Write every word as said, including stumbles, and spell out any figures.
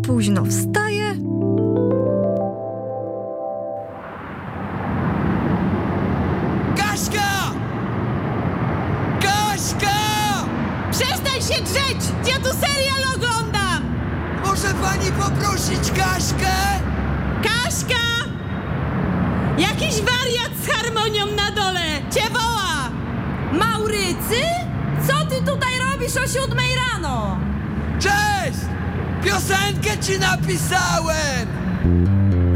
późno wstaje. Kaśka! Kaśka! Przestań się drzeć! Ja tu serial oglądam! Może pani poprosić Kaśkę? Kaśka! Jakiś wariat z harmonią na dole! Cię woła! Maurycy? Co ty tutaj robisz o siódmej rano? Cześć! Piosenkę ci napisałem!